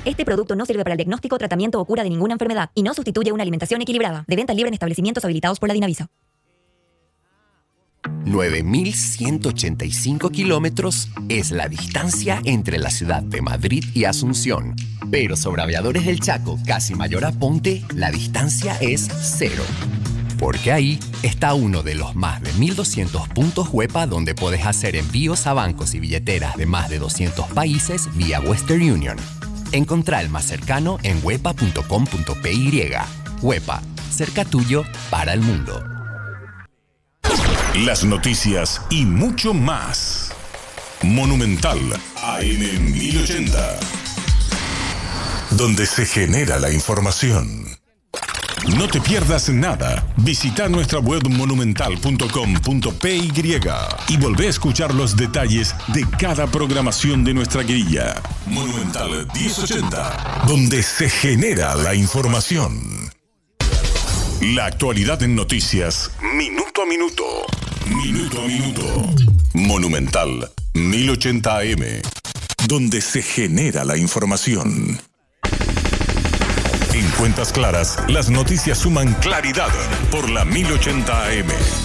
Este producto no sirve para el diagnóstico, tratamiento o cura de ninguna enfermedad y no sustituye una alimentación equilibrada. De venta libre en establecimientos habilitados por la Dinavisa. 9.185 kilómetros es la distancia entre la ciudad de Madrid y Asunción. Pero sobre Aviadores del Chaco, casi Mayor Aponte, la distancia es cero. Porque ahí está uno de los más de 1.200 puntos Huepa donde puedes hacer envíos a bancos y billeteras de más de 200 países vía Western Union. Encontrá el más cercano en huepa.com.py. Huepa, cerca tuyo para el mundo. Las noticias y mucho más. Monumental AM 1080. Donde se genera la información. No te pierdas nada. Visita nuestra web monumental.com.py y volvé a escuchar los detalles de cada programación de nuestra grilla. Monumental 1080, donde se genera la información. La actualidad en noticias, minuto a minuto. Minuto a minuto. Monumental 1080 AM, donde se genera la información. En Cuentas Claras, las noticias suman claridad por la 1080 AM.